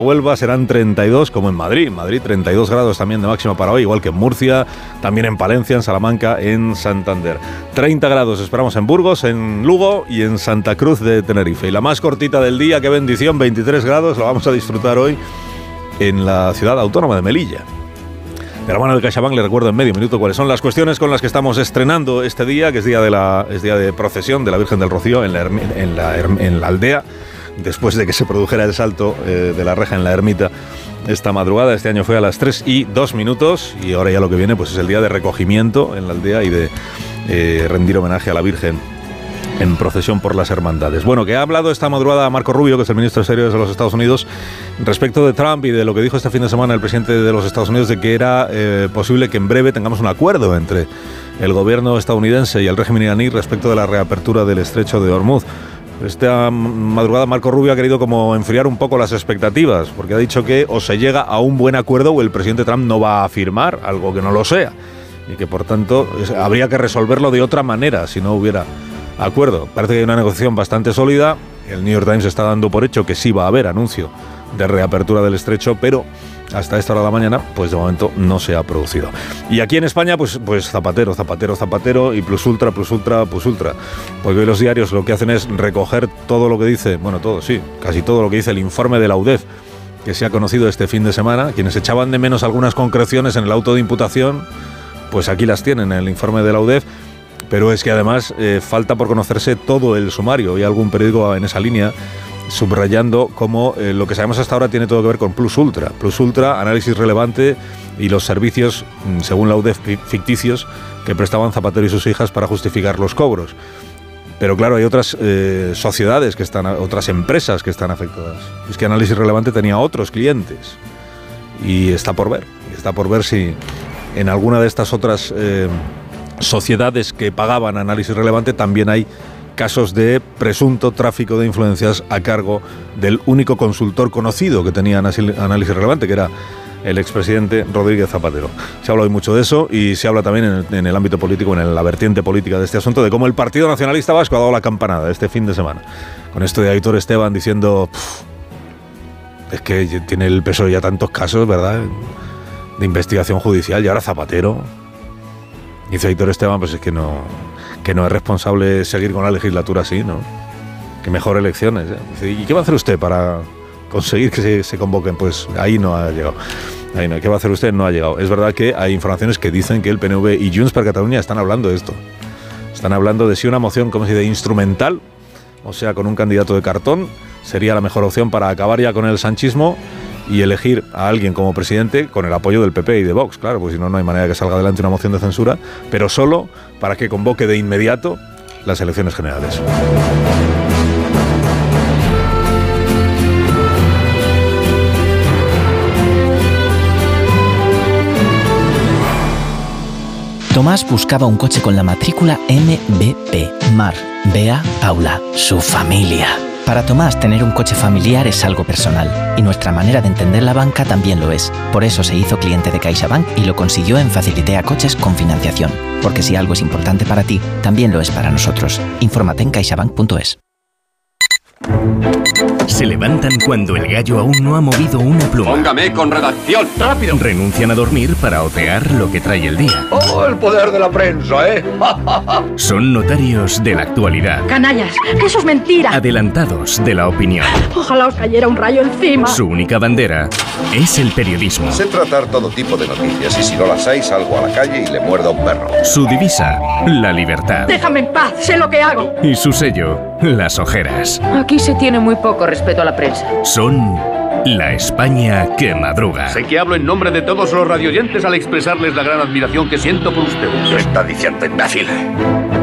Huelva serán 32, como en Madrid. Madrid 32 grados también de máxima para hoy, igual que en Murcia, también en Palencia, en Salamanca, en Santander. 30 grados esperamos en Burgos, en Lugo y en Santa Cruz de Tenerife. Y la más cortita del día, qué bendición, 23 grados, lo vamos a disfrutar hoy en la ciudad autónoma de Melilla. De la mano de CaixaBank le recuerdo en medio minuto cuáles son las cuestiones con las que estamos estrenando este día, que es día de procesión de la Virgen del Rocío en la aldea, después de que se produjera el salto de la reja en la ermita esta madrugada. Este año fue a las 3:02 y ahora ya lo que viene pues es el día de recogimiento en la aldea y de rendir homenaje a la Virgen en procesión por las hermandades. Bueno, que ha hablado esta madrugada Marco Rubio, que es el ministro de Exteriores de los Estados Unidos, respecto de Trump y de lo que dijo este fin de semana el presidente de los Estados Unidos, de que era posible que en breve tengamos un acuerdo entre el gobierno estadounidense y el régimen iraní respecto de la reapertura del estrecho de Hormuz. Esta madrugada Marco Rubio ha querido como enfriar un poco las expectativas, porque ha dicho que o se llega a un buen acuerdo o el presidente Trump no va a firmar algo que no lo sea, y que por tanto habría que resolverlo de otra manera si no hubiera acuerdo. Parece que hay una negociación bastante sólida. El New York Times está dando por hecho que sí va a haber anuncio de reapertura del estrecho, pero hasta esta hora de la mañana, pues de momento no se ha producido. Y aquí en España, pues Zapatero y plus ultra, porque hoy los diarios lo que hacen es recoger todo lo que dice, casi todo lo que dice el informe de la UDEF, que se ha conocido este fin de semana. Quienes echaban de menos algunas concreciones en el auto de imputación, pues aquí las tienen en el informe de la UDEF. Pero es que además falta por conocerse todo el sumario. Hay algún periódico en esa línea subrayando cómo lo que sabemos hasta ahora tiene todo que ver con Plus Ultra, análisis relevante y los servicios, según la UDEF, ficticios que prestaban Zapatero y sus hijas para justificar los cobros. Pero claro, hay otras sociedades otras empresas que están afectadas. Es que análisis relevante tenía otros clientes y está por ver si en alguna de estas otras sociedades que pagaban análisis relevante también hay casos de presunto tráfico de influencias a cargo del único consultor conocido que tenía análisis relevante, que era el expresidente Rodríguez Zapatero. Se habla hoy mucho de eso y se habla también en el ámbito político, en la vertiente política de este asunto, de cómo el Partido Nacionalista Vasco ha dado la campanada este fin de semana. Con esto de Aitor Esteban diciendo, es que tiene el PSOE ya tantos casos, ¿verdad?, de investigación judicial, y ahora Zapatero. Dice Aitor Esteban, pues es que no es responsable seguir con la legislatura así, ¿no? Que mejor elecciones, ¿eh? Dice, ¿y qué va a hacer usted para conseguir que se convoquen? Pues ahí no ha llegado. ¿Qué va a hacer usted? No ha llegado. Es verdad que hay informaciones que dicen que el PNV y Junts per Catalunya están hablando de esto. Están hablando de si una moción, ¿cómo se dice?, instrumental, o sea, con un candidato de cartón, sería la mejor opción para acabar ya con el sanchismo y elegir a alguien como presidente con el apoyo del PP y de Vox, claro, pues si no, no hay manera de que salga adelante una moción de censura, pero solo para que convoque de inmediato las elecciones generales. Tomás buscaba un coche con la matrícula MBP, Mar, Bea, Paula, su familia. Para Tomás, tener un coche familiar es algo personal, y nuestra manera de entender la banca también lo es. Por eso se hizo cliente de CaixaBank y lo consiguió en Facilitea Coches con financiación. Porque si algo es importante para ti, también lo es para nosotros. Infórmate en caixabank.es. Se levantan cuando el gallo aún no ha movido una pluma. Póngame con redacción, rápido. Renuncian a dormir para otear lo que trae el día. ¡Oh, el poder de la prensa, eh! Son notarios de la actualidad. Canallas, que eso es mentira. Adelantados de la opinión. Ojalá os cayera un rayo encima. Su única bandera es el periodismo. Sé tratar todo tipo de noticias y si no las hay, salgo a la calle y le muerdo a un perro. Su divisa, la libertad. Déjame en paz, sé lo que hago. Y su sello, las ojeras. Aquí se tiene muy poco respeto a la prensa. Son la España que madruga. Sé que hablo en nombre de todos los radioyentes al expresarles la gran admiración que siento por ustedes. Lo está diciendo, imbécil.